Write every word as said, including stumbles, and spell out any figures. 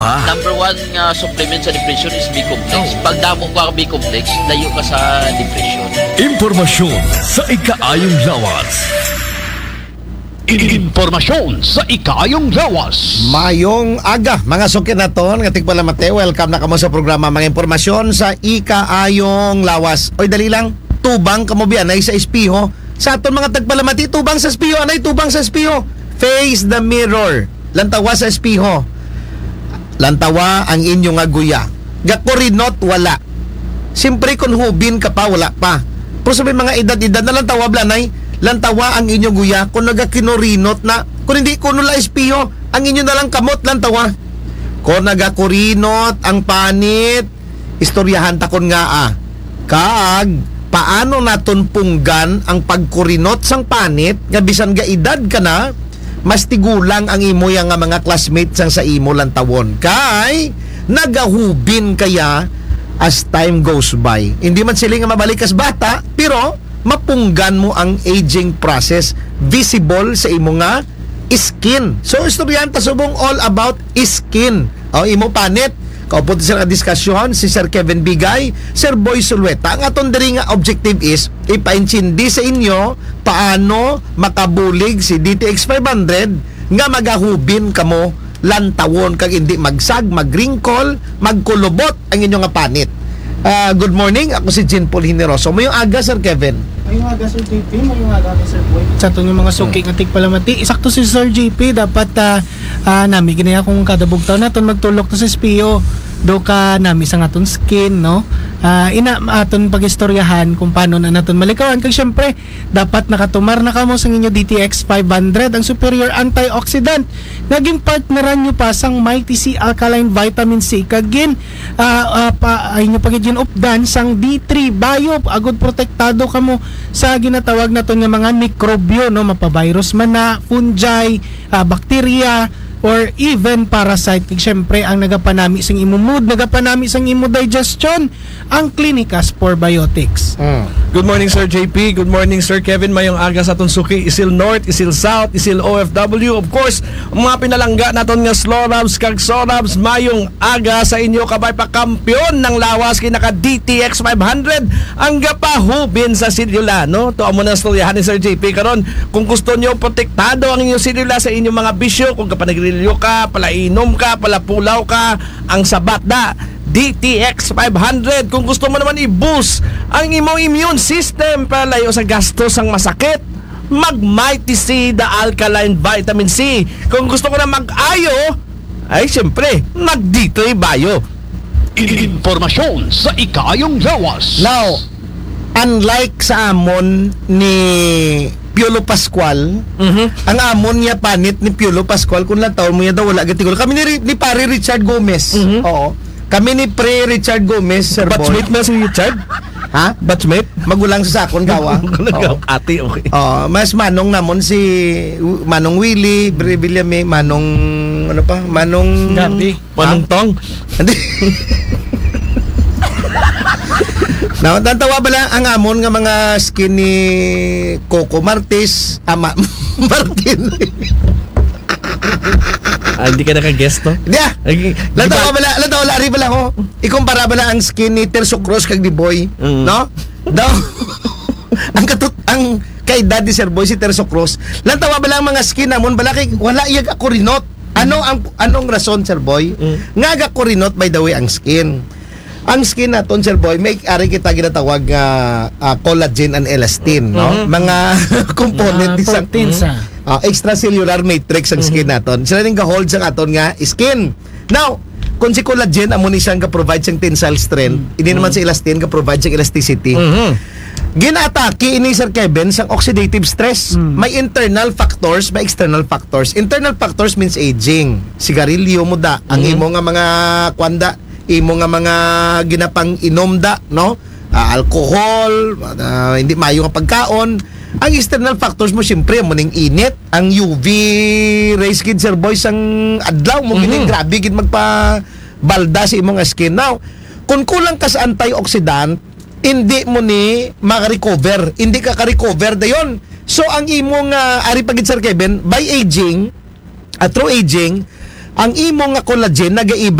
Ah. Number one nga supplement sa depression is B-complex. Pag damo ka ang B-complex, layo ka sa depression. Impormasyon sa ikaayong lawas. Impormasyon sa ikayong lawas. Mayong aga, mga sukin na to, nga tigpala mate, welcome na kamo sa programa mga impormasyon sa ikaayong lawas. Oy, dali lang, tubang kamo biyan ay sa espiho. Sa aton mga tagpalamati, tubang sa espiho, anay tubang sa espiho. Face the mirror, lantawa sa espiho. Lantawa ang inyong aguya. Gakurinot, wala. Siyempre kung hubin ka pa, wala pa. Pero sabi mga edad-edad na lantawa, blanay, lantawa ang inyong guya kung nagakinurinot na, kung hindi kuno la espiho, ang inyo na lang kamot lantawa. Kung nagakurinot ang panit, istoryahan takon nga ah. Kaag, paano naton punggan ang pagkurinot sang panit, nga bisan ga edad ka na, mas tigulang ang imo yang nga mga classmates sang sa imo lantawon. Kay, nagahubin kaya as time goes by. Hindi man sila nga mabalik as bata, pero mapunggan mo ang aging process visible sa imo nga skin. So istoryan ta subong all about skin. O imo panit. Kaupo sa nga diskusyon si Sir Kevin Bigay, Sir Boy Sulueta. Ang aton diri nga objective is ipaintindi sa inyo paano makabulig si D T X five hundred nga magahubin kamo lantawon kag hindi magsag, magringkol, magkulubot ang inyo nga panit. Uh, good morning, ako si Jean Paul Hineroso. Mayong aga, Sir Kevin. Mayong aga, Sir J P. Mayong aga, Sir Boy. Sa itong yung mga suki ng tigpalamati, isakto si Sir J P, dapat uh, uh, nami ginaya kung kada bugtaw natin magtulok to sa espiyo. Do ka nami sa aton skin, no? Uh, ina aton pagistoryahan kung paano na naton malikawan. Kaya syempre, dapat nakatumar na kamo sa inyo D T X five hundred, ang superior antioxidant. Naging partneran nyo pa sang Mighty C Alkaline Vitamin C. Kagin, uh, uh, pa, ay nyo pagiging updan sang D three Bio. Agod protektado kamo sa ginatawag naton nga mga mikrobyo, no? Mapavirus man na, fungi, uh, bakterya, or even parasite. Kaya syempre ang nagapanami sang imo mood, nagapanami sang imo digestion, ang Clinicas Probiotics. Mm. Good morning, Sir J P. Good morning, Sir Kevin. Mayong aga sa Tunsuki, Isil North, Isil South, Isil O F W. Of course, mga pinalangga naton nga Slorabs kag Sorabs, mayong aga sa inyo kabay pa kampiyon ng lawas kinaka D T X five hundred ang gapahubin sa silula, no? To amo na storyahan ni Sir J P karon. Kung gusto niyo protektado ang inyong silula sa inyong mga bisyo, kung kapanagrilyo ka, palainom ka, palapulaw ka, ang sabat da D T X five hundred. Kung gusto mo naman i-boost ang imong immune system para layo sa gastos ang masakit, mag Mighty C the Alkaline Vitamin C. Kung gusto ko na mag-ayo, ay siyempre, mag D three Bio. Impormasyon sa ikayong lawas. Now, unlike sa amon ni Piolo Pascual, Mhm. ang amon niya panit ni Piolo Pascual, kung lang taon mo yan daw wala gatigol. Kami ni, ni pare Richard Gomez. Mhm. Oo. Kami ni Pre Richard Gomez, Sir Boy. Batchmate na si Richard? Ha? Batchmate? Magulang sa sakon gawa. Oo. Ate, okay. Oh, mas manong namon si Manong Willie, Bre Villame, Manong ano pa? Manong Gabi. Manong Tong? Hindi. Now, tantawa bala ang amon nga mga skin ni Coco Martis, ama Martin. Ah, hindi ka naka-guest, no? Hindi ah. Ay, Lantawa bala, lantawa lari bala ko. Ikumpara bala ang skin ni Terso Cruz kag di Boy, Mm. no? Daw. ang katut ang kay Daddy Sir Boy si Terso Cruz. Lantawa bala ang mga skin namon bala kay wala iyag ako rinot. Ano ang anong rason, Sir Boy? Mm. Nga ga ko rinot by the way ang skin. Ang skin naton, Sir Boy, may ari kita ginatawag nga uh, collagen and elastin, no? Mhm. Mga component Mga isang proteins, ah. uh, extracellular matrix ang skin naton. Sila ning ga-hold sa aton nga skin. Now, kung si collagen amo ni siyang ga-provide siyang tensile strength, hindi naman si elastin ga-provide siyang elasticity. Mhm. Ginatake ini Sir Kevin sang oxidative stress. May internal factors, may external factors. Internal factors means aging. Sigarilyo mo da, ang imo nga mga kwanda, imo nga mga ginapang inom da, no? Ah, alcohol, ah, hindi mayo nga pagkaon. Ang external factors mo syempre mo ning init, ang U V rays gid Sir Boy sang adlaw mo gid grabe gid magpa balda sa imong skin. Now, kung kulang ka sa antioxidant, hindi mo ni maka-recover. Hindi ka ka-recover dayon. So ang imong uh, ari pagid Sir Kevin, by aging, uh, through aging, ang imo nga collagen nagaiba